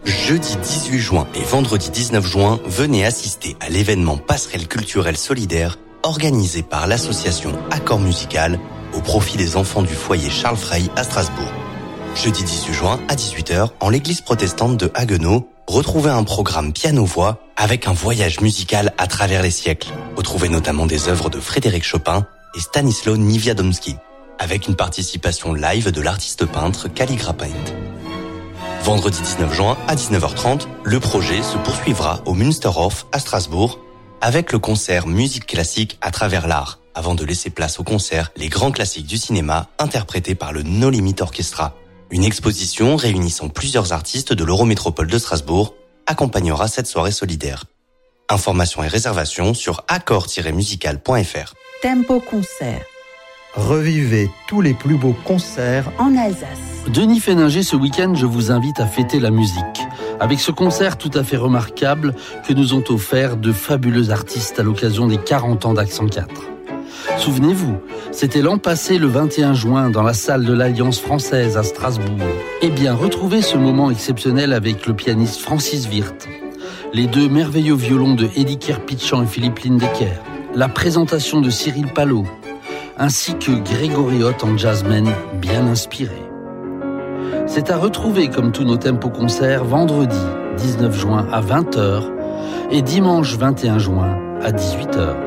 Jeudi 18 juin et vendredi 19 juin, venez assister à l'événement Passerelle culturelle solidaire organisé par l'association Accord Musical au profit des enfants du foyer Charles Frey à Strasbourg. Jeudi 18 juin à 18h, en l'église protestante de Haguenau, retrouvez un programme piano-voix avec un voyage musical à travers les siècles. Retrouvez notamment des œuvres de Frédéric Chopin et Stanisław Niewiadomski, avec une participation live de l'artiste peintre Calligra Paint. Vendredi 19 juin à 19h30, le projet se poursuivra au Münsterhof à Strasbourg avec le concert Musique classique à travers l'art, avant de laisser place au concert Les grands classiques du cinéma interprétés par le No Limit Orchestra. Une exposition réunissant plusieurs artistes de l'Eurométropole de Strasbourg accompagnera cette soirée solidaire. Informations et réservations sur accord-musical.fr. Tempo Concert. Revivez tous les plus beaux concerts en Alsace. Denis Féninger, ce week-end, je vous invite à fêter la musique. Avec ce concert tout à fait remarquable que nous ont offert de fabuleux artistes à l'occasion des 40 ans d'Accent 4. Souvenez-vous, c'était l'an passé le 21 juin dans la salle de l'Alliance française à Strasbourg. Eh bien, retrouvez ce moment exceptionnel avec le pianiste Francis Wirth, les deux merveilleux violons de Eddie Kerpitchan et Philippe Lindecker, la présentation de Cyril Palot, ainsi que Grégory Hoth en jazzman bien inspiré. C'est à retrouver comme tous nos tempos concerts vendredi 19 juin à 20h et dimanche 21 juin à 18h.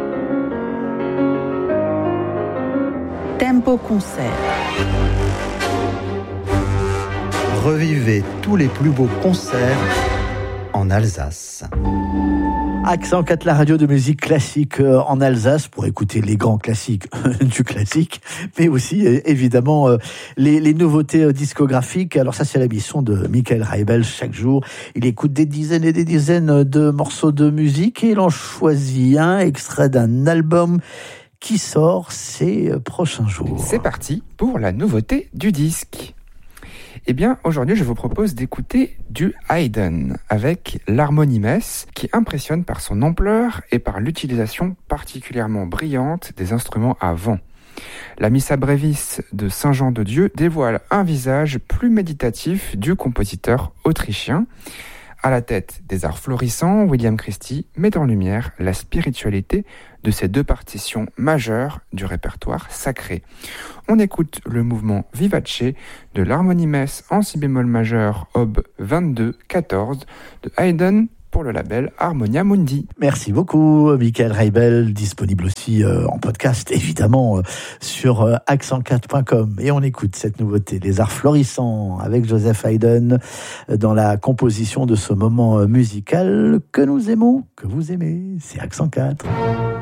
Tempo Concert. Revivez tous les plus beaux concerts en Alsace. Accent 4, la radio de musique classique en Alsace, pour écouter les grands classiques du classique, mais aussi évidemment les nouveautés discographiques. Alors ça, c'est la mission de Michael Reibel. Chaque jour, il écoute des dizaines et des dizaines de morceaux de musique et il en choisit un extrait d'un album qui sort ces prochains jours. C'est parti pour la nouveauté du disque. Eh bien, aujourd'hui, je vous propose d'écouter du Haydn avec l'harmonie messe qui impressionne par son ampleur et par l'utilisation particulièrement brillante des instruments à vent. La Missa Brevis de Saint-Jean-de-Dieu dévoile un visage plus méditatif du compositeur autrichien. À la tête des arts florissants, William Christie met en lumière la spiritualité de ces deux partitions majeures du répertoire sacré. On écoute le mouvement Vivace de l'harmonie messe en si bémol majeur Ob 22-14 de Haydn pour le label Harmonia Mundi. Merci beaucoup, Michael Reibel, disponible aussi en podcast, évidemment, sur accent4.com. Et on écoute cette nouveauté, les arts florissants, avec Joseph Haydn, dans la composition de ce moment musical que nous aimons, que vous aimez. C'est Accent 4.